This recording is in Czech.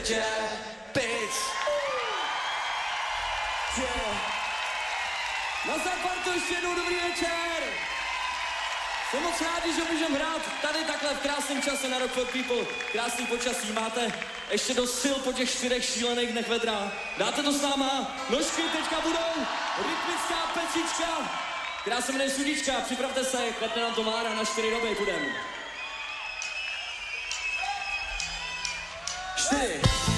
večer, pic. Na Zapartu ještě jednou dobrý večer. Jsem moc rádi, že můžeme hrát tady takhle v krásném čase na Rock for People. Krásný počasí, máte ještě dost sil po těch 4 šílených dnech vedra. Dáte to s náma, nožky teďka budou, rytmická pecička, která se jmenuje Sudička, připravte se, klepne nám to Mára na 4 doby, půjdem. 4.